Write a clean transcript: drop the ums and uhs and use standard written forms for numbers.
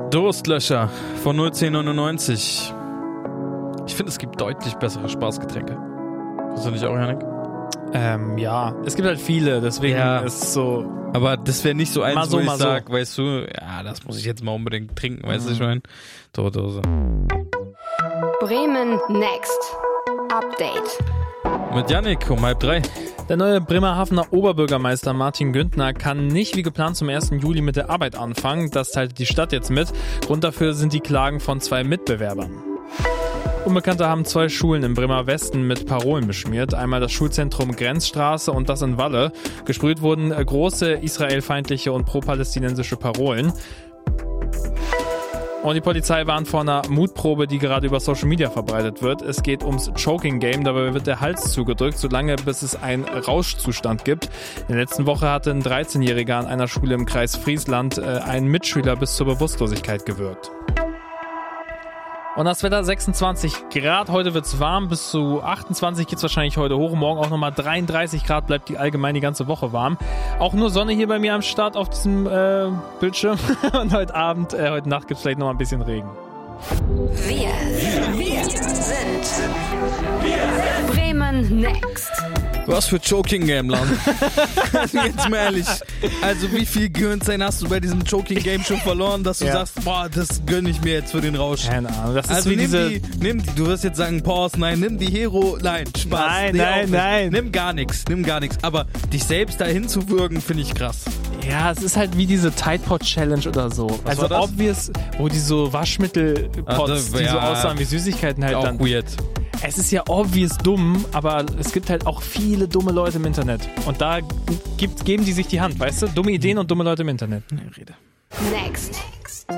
Durstlöscher von 01099. Ich finde, es gibt deutlich bessere Spaßgetränke. Findest du nicht auch, Janik? Ja, es gibt halt viele, deswegen ist es so. Aber das wäre nicht so eins, wo ich sag, so. Weißt du, ja, das muss ich jetzt mal unbedingt trinken, weißt du, ich meine? Dose. Bremen Next Update. Mit Janik um 2:30. Der neue Bremerhavener Oberbürgermeister Martin Güntner kann nicht wie geplant zum 1. Juli mit der Arbeit anfangen. Das teilt die Stadt jetzt mit. Grund dafür sind die Klagen von 2 Mitbewerbern. Unbekannte haben 2 Schulen im Bremer Westen mit Parolen beschmiert. Einmal das Schulzentrum Grenzstraße und das in Walle. Gesprüht wurden große israelfeindliche und pro-palästinensische Parolen. Und die Polizei warnt vor einer Mutprobe, die gerade über Social Media verbreitet wird. Es geht ums Choking Game, dabei wird der Hals zugedrückt, solange bis es einen Rauschzustand gibt. In der letzten Woche hatte ein 13-Jähriger an einer Schule im Kreis Friesland einen Mitschüler bis zur Bewusstlosigkeit gewürgt. Und das Wetter 26 Grad, heute wird's warm, bis zu 28 geht's wahrscheinlich heute hoch, morgen auch nochmal 33 Grad, bleibt die allgemein die ganze Woche warm. Auch nur Sonne hier bei mir am Start auf diesem Bildschirm und heute Nacht gibt's vielleicht noch mal ein bisschen Regen. Wir sind Bremen Next. Was für Choking Game, Land. Jetzt mal ehrlich. Also wie viel Gehirnzellen hast du bei diesem Choking Game schon verloren, dass du sagst, boah, das gönn ich mir jetzt für den Rausch. Keine Ahnung. Das ist also wie nimm die, du wirst jetzt sagen, Pause, nein, nimm die Hero, nein, Spaß. Nein. Nimm gar nichts. Aber dich selbst dahin zu würgen, finde ich krass. Ja, es ist halt wie diese Tide Pod Challenge oder so. Was also war das? obvious, wo die so Waschmittelpots, die so aussahen wie Süßigkeiten halt auch dann. Weird. Es ist ja obvious dumm, aber es gibt halt auch viele dumme Leute im Internet. Und da geben die sich die Hand, weißt du? Dumme Ideen und dumme Leute im Internet. Rede. Next